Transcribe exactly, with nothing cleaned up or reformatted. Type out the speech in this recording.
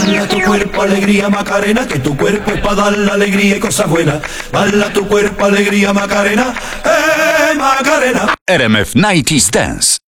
Bala tu cuerpo, alegría, Macarena, que tu cuerpo es para dar la alegría y cosas buenas. Bala tu cuerpo, alegría, Macarena, eh, Macarena. R M F noventa Dance.